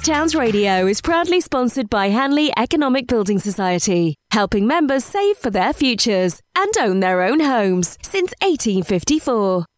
Towns Radio is proudly sponsored by Hanley Economic Building Society, helping members save for their futures and own their own homes since 1854.